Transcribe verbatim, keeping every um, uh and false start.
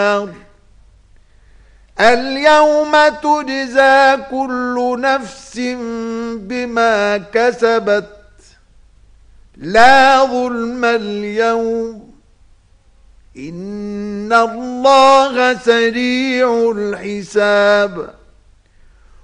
اليوم تجزى كل نفس بما كسبت لا ظلم اليوم إن الله سريع الحساب.